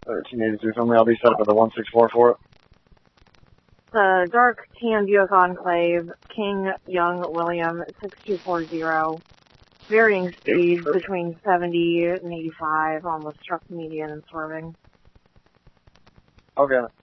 1382 from me. I'll be set up at the 164 for it. The dark tan Buick Enclave, King Young William 6240. Varying speeds between 70 and 85, almost struck the median and swerving. Okay.